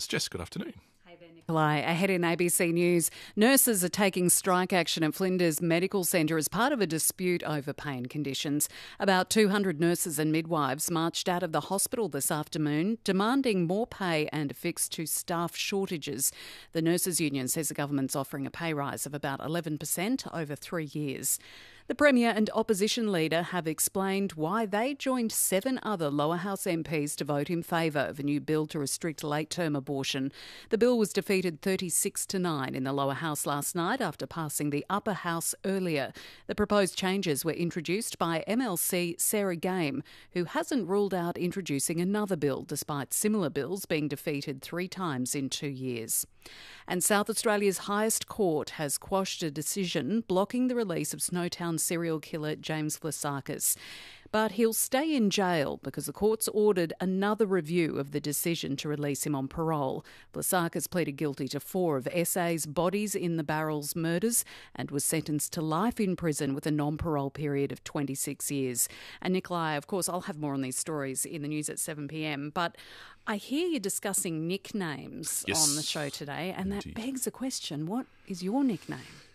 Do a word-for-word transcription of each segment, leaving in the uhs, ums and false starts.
nurses. Jess, good afternoon. Nikolai, ahead in A B C News, nurses are taking strike action at Flinders Medical Centre as part of a dispute over pay and conditions. About two hundred nurses and midwives marched out of the hospital this afternoon, demanding more pay and a fix to staff shortages. The Nurses Union says the government's offering a pay rise of about eleven percent over three years. The Premier and Opposition Leader have explained why they joined seven other Lower House M Ps to vote in favour of a new bill to restrict late-term abortion. The bill was defeated thirty-six to nine in the Lower House last night after passing the Upper House earlier. The proposed changes were introduced by M L C Sarah Game, who hasn't ruled out introducing another bill, despite similar bills being defeated three times in two years. And South Australia's highest court has quashed a decision blocking the release of Snowtown serial killer James Vlasakis. But he'll stay in jail because the court's ordered another review of the decision to release him on parole. Vlasakis pleaded guilty to four of S A's bodies in the barrels murders and was sentenced to life in prison with a non-parole period of twenty-six years. And Nikolai, of course, I'll have more on these stories in the news at seven p.m, but I hear you discussing nicknames Yes, on the show today, and indeed. that begs the question, what is your nickname?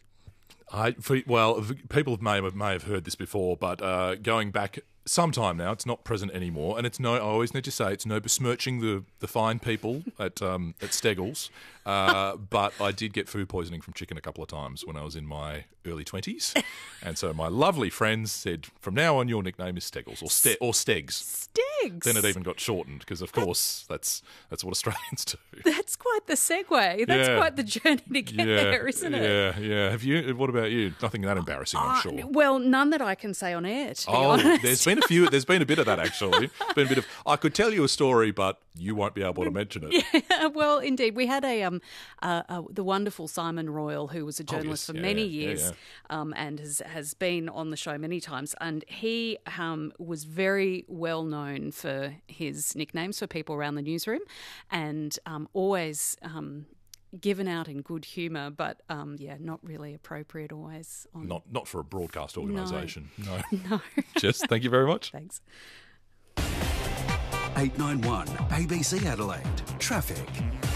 I, for, well, people may have, may have heard this before, but uh, going back some time now, it's not present anymore, and it's no. I always need to say it's no besmirching the, the fine people at um, at Steggles, uh, but I did get food poisoning from chicken a couple of times when I was in my early twenties, and so my lovely friends said, from now on, your nickname is Steggles or Ste- or Stegs. Stegs. Then it even got shortened because, of course, that's that's what Australians do. That's quite the segue. That's Yeah. quite the journey to get yeah, there, isn't it? Yeah, yeah. Have you? What about you? Nothing that embarrassing, I'm Uh, sure. Well, none that I can say on air, to be Oh, honest. there's been a few. There's been a bit of that actually. Been a bit of. I could tell you a story, but you won't be able to mention it. Yeah, well, indeed. We had a um, uh, uh, the wonderful Simon Royal, who was a journalist yes. for Yeah, many yeah, years yeah. Um, and has, has been on the show many times. And he um, was very well known for his nicknames for people around the newsroom and um, always... Um, given out in good humour, but um, yeah, not really appropriate always. On... Not not for a broadcast organisation. No. No. Jess, thank you very much. Thanks. eight nine one A B C Adelaide. Traffic.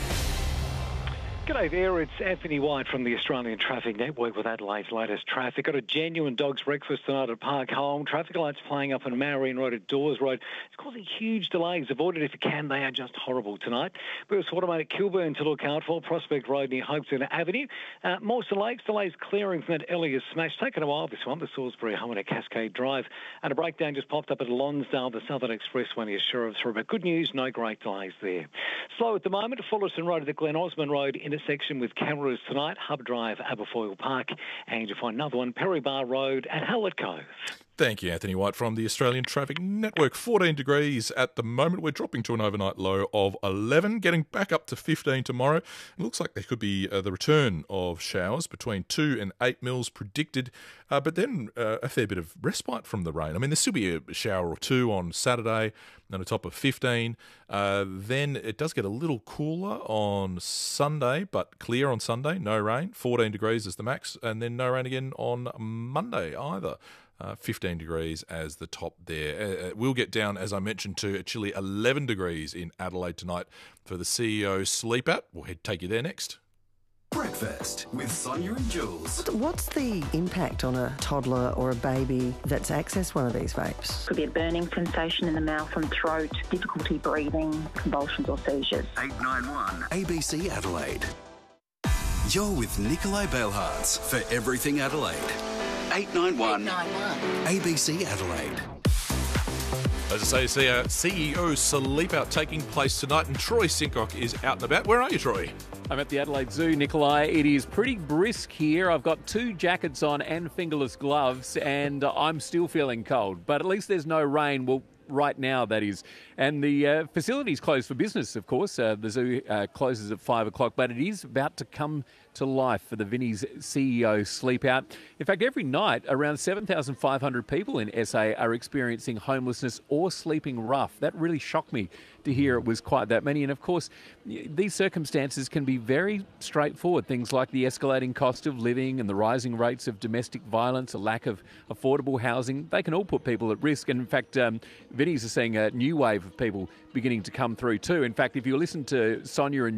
G'day there, it's Anthony White from the Australian Traffic Network with Adelaide's latest traffic. Got a genuine dog's breakfast tonight at Park Home. Traffic lights playing up on Marion Road at Dawes Road. It's causing huge delays. Avoid it if you can. They are just horrible tonight. Burst Waterman at Kilburn to look out for. Prospect Road near Hopeton Avenue. Uh, Mawson Lakes, delays clearing from that Elias smash. Taken a while, this one, the Salisbury home at Cascade Drive. And a breakdown just popped up at Lonsdale, the Southern Expressway near Sheriff's Road. But good news, no great delays there. Slow at the moment, Fullerton Road at the Glen Osmond Road intersection with Cameras tonight, Hub Drive, Aberfoyle Park, and you'll find another one, Perry Bar Road at Hallett Cove. Thank you, Anthony White from the Australian Traffic Network. fourteen degrees at the moment. We're dropping to an overnight low of eleven, getting back up to fifteen tomorrow. It looks like there could be uh, the return of showers between two and eight mils predicted, uh, but then uh, a fair bit of respite from the rain. I mean, there still be a shower or two on Saturday and a top of fifteen. Uh, then it does get a little cooler on Sunday, but clear on Sunday, no rain. fourteen degrees is the max, and then no rain again on Monday either. Uh, fifteen degrees as the top there. Uh, uh, we'll get down, as I mentioned, to a chilly eleven degrees in Adelaide tonight for the C E O Sleep Out. We'll head take you there next. Breakfast with Sonia and Jules. What's the impact on a toddler or a baby that's accessed one of these vapes? Could be a burning sensation in the mouth and throat, difficulty breathing, convulsions or seizures. eight nine one A B C Adelaide. You're with Nikolai Belhards for Everything Adelaide. eight nine one A B C Adelaide. As I say, see a C E O Sleep Out taking place tonight, and Troy Sincock is out and about. Where are you, Troy? I'm at the Adelaide Zoo, Nikolai. It is pretty brisk here. I've got two jackets on and fingerless gloves, and I'm still feeling cold. But at least there's no rain. Well, right now, that is. And the uh, facility's closed for business, of course. Uh, the zoo uh, closes at five o'clock, but it is about to come to life for the Vinnie's C E O Sleep Out. In fact, every night, around seven thousand five hundred people in S A are experiencing homelessness or sleeping rough. That really shocked me to hear it was quite that many. And of course, these circumstances can be very straightforward. Things like the escalating cost of living and the rising rates of domestic violence, a lack of affordable housing, they can all put people at risk. And in fact, um, Vinnie's are seeing a new wave of people beginning to come through too. In fact, if you listen to Sonia and